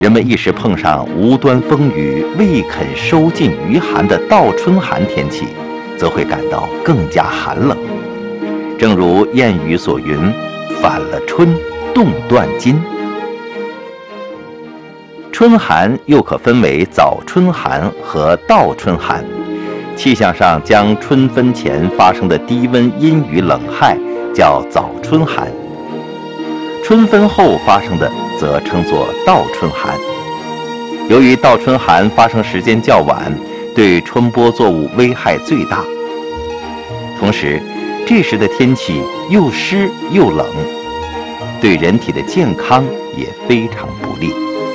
人们一时碰上无端风雨未肯收尽余寒的倒春寒天气，则会感到更加寒冷。正如谚语所云：“反了春，冻断筋。”春寒又可分为早春寒和倒春寒。气象上将春分前发生的低温阴雨冷害叫早春寒，春分后发生的则称作倒春寒。由于倒春寒发生时间较晚，对春播作物危害最大。同时，这时的天气又湿又冷，对人体的健康也非常不利。